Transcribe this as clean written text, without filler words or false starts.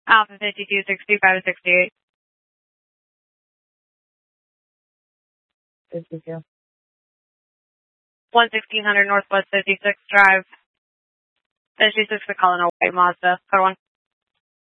Alpha 52, 65 to 68. 52. 1600 Northwest 56th Drive. 56 to calling a white Mazda. Car 1.